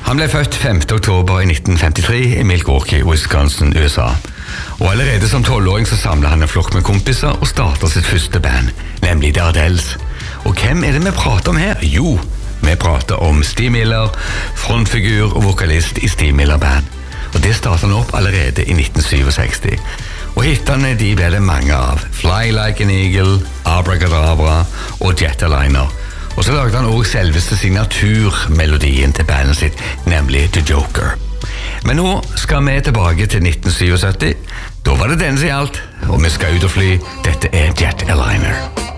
Han ble født 5. oktober i 1953 i Milwaukee, Wisconsin, USA. Og allerede som 12-åring så samlet han en flokk med kompiser og startet sitt første band, nemlig The Ardells. Og hvem er det vi prater om her? Jo, vi prater om Steve Miller, frontfigur og vokalist i Steve Miller Band. Og det startet han opp allerede i 1967. Og hittene de ble det mange av. Fly Like an Eagle, Abracadabra og Jetliner. Og så lagde han også selveste signaturmelodien til bandet sitt, nemlig The Joker. Men nå skal vi tilbake til 1977. Da var det denne som gjaldt, og vi skal ut og fly. Dette er Jetliner.